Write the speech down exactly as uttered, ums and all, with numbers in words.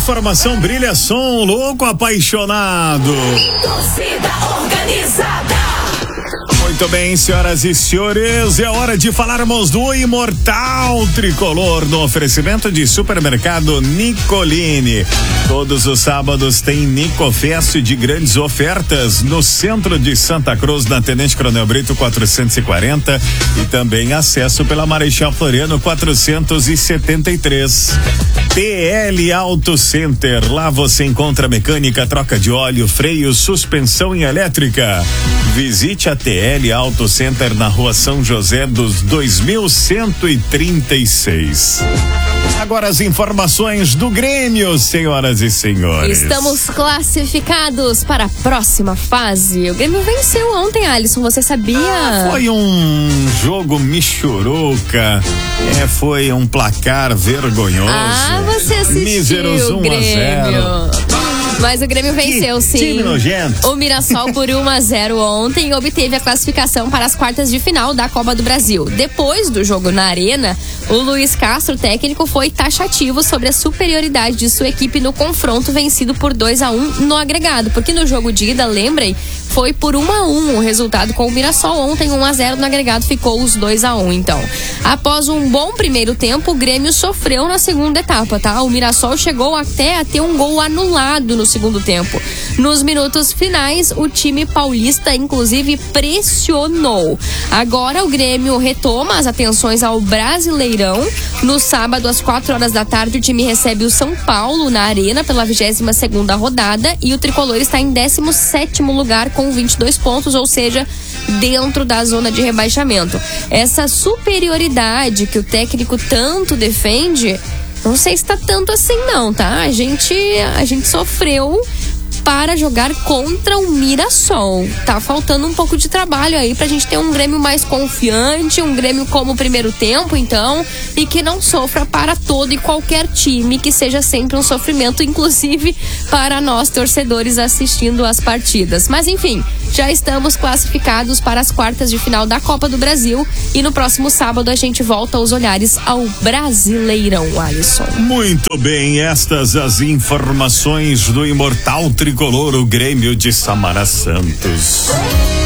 informação, brilha som, louco apaixonado. Torcida organizada. Muito bem, senhoras e senhores, é hora de falarmos do Imortal Tricolor no oferecimento de Supermercado Nicolini. Todos os sábados tem Nicofest de grandes ofertas no centro de Santa Cruz, na Tenente Coronel Brito quatrocentos e quarenta, e também acesso pela Marechal Floriano quatrocentos e setenta e três. T L Auto Center, lá você encontra mecânica, troca de óleo, freio, suspensão e elétrica. Visite a T L Auto Center na rua São José dos dois mil cento e trinta e seis. Agora as informações do Grêmio, senhoras e senhores. Estamos classificados para a próxima fase. O Grêmio venceu ontem, Alisson, você sabia? Ah, foi um jogo michuruca, é, foi um placar vergonhoso. Ah, você assistiu, Míseros um a zero. Mas o Grêmio venceu, que sim. Time nojento. O Mirassol por um a zero ontem e obteve a classificação para as quartas de final da Copa do Brasil. Depois do jogo na Arena, o Luiz Castro, técnico, foi taxativo sobre a superioridade de sua equipe no confronto vencido por dois a um no agregado. Porque no jogo de ida, lembrem, foi por um a um o resultado com o Mirassol. Ontem um a zero no agregado, ficou os dois a um então. Após um bom primeiro tempo, o Grêmio sofreu na segunda etapa, tá? O Mirassol chegou até a ter um gol anulado no segundo tempo. Nos minutos finais, o time paulista inclusive pressionou. Agora o Grêmio retoma as atenções ao Brasileirão. No sábado, às quatro horas da tarde, o time recebe o São Paulo na Arena pela vigésima segunda rodada e o Tricolor está em décimo sétimo lugar com vinte e dois pontos, ou seja, dentro da zona de rebaixamento. Essa superioridade que o técnico tanto defende, não sei se tá tanto assim não, tá? A gente, a gente sofreu para jogar contra o Mirassol. Tá faltando um pouco de trabalho aí pra gente ter um Grêmio mais confiante, um Grêmio como o primeiro tempo, então, e que não sofra para todo e qualquer time, que seja sempre um sofrimento, inclusive para nós torcedores assistindo as partidas. Mas enfim, já estamos classificados para as quartas de final da Copa do Brasil e no próximo sábado a gente volta os olhares ao Brasileirão, Alisson. Muito bem, estas as informações do Imortal Tricolor, o Grêmio de Samara Santos.